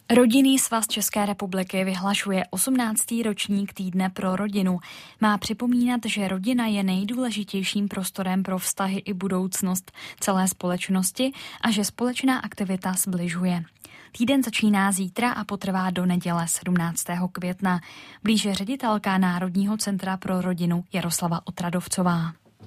Rodinný svaz České republiky vyhlašuje 18. ročník Týdne pro rodinu. Má připomínat, že rodina je nejdůležitějším prostorem pro vztahy i budoucnost celé společnosti a že společná aktivita sbližuje. Týden začíná zítra a potrvá do neděle 17. května. Blíže ředitelka Národního centra pro rodinu Jaroslava Otradovcová.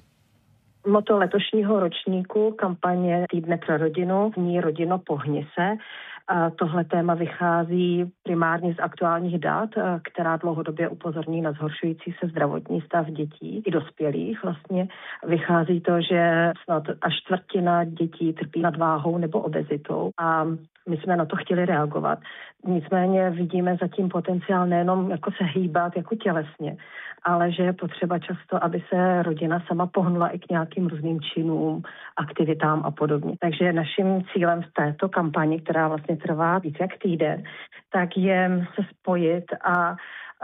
Motto letošního ročníku kampaně Týdne pro rodinu zní Rodino, pohni se. A tohle téma vychází primárně z aktuálních dat, která dlouhodobě upozorní na zhoršující se zdravotní stav dětí i dospělých. Vlastně vychází to, že snad až čtvrtina dětí trpí nadváhou nebo obezitou a my jsme na to chtěli reagovat. Nicméně vidíme zatím potenciál nejenom jako se hýbat jako tělesně, ale že je potřeba často, aby se rodina sama pohnula i k nějakým různým činům, aktivitám a podobně. Takže naším cílem v této kampani, která vlastně trvá víc jak týden, tak je se spojit a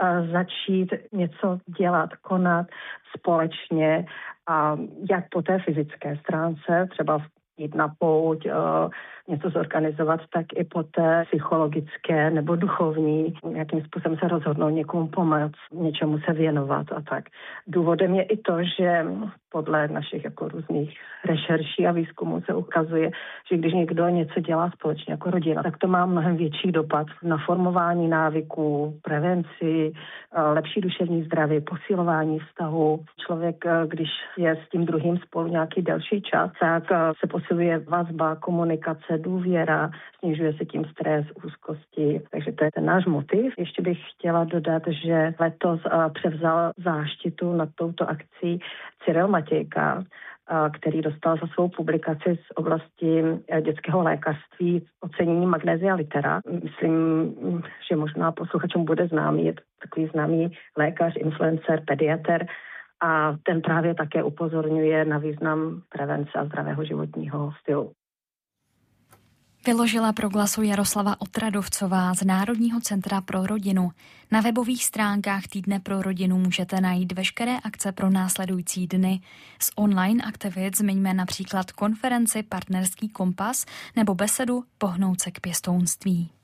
začít něco dělat, konat společně, a jak po té fyzické stránce, třeba jít na pouť, něco zorganizovat, tak i po té psychologické nebo duchovní, jakým způsobem se rozhodnout někomu pomoct, něčemu se věnovat a tak. Důvodem je i to, že podle našich jako různých rešerší a výzkumů se ukazuje, že když někdo něco dělá společně jako rodina, tak to má mnohem větší dopad na formování návyků, prevenci, lepší duševní zdraví, posilování vztahu. Člověk, když je s tím druhým spolu nějaký delší čas, tak se posiluje vazba, komunikace, důvěra, snižuje se tím stres, úzkosti. Takže to je ten náš motiv. Ještě bych chtěla dodat, že letos převzal záštitu nad touto akcí Cyril Matějka, který dostal za svou publikaci z oblasti dětského lékařství ocenění Magnesia Litera. Myslím, že možná posluchačům bude známý, je to takový známý lékař, influencer, pediatr, a ten právě také upozorňuje na význam prevence a zdravého životního stylu. Vyložila pro Glasu Jaroslava Otradovcová z Národního centra pro rodinu. Na webových stránkách Týdne pro rodinu můžete najít veškeré akce pro následující dny. Z online aktivit zmiňme například konferenci Partnerský kompas nebo besedu Pohnout se k pěstounství.